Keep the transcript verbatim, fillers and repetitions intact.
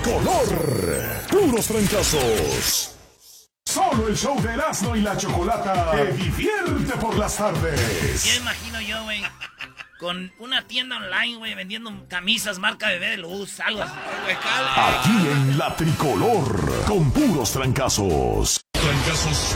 tricolor. Puros trancazos. Solo el show de Erasmo y la Chocolata te divierte por las tardes. ¿Qué imagino yo, güey? Con una tienda online, güey, vendiendo camisas marca Bebé de Luz, algo así. Aquí en la tricolor, con puros trancazos. Trancazos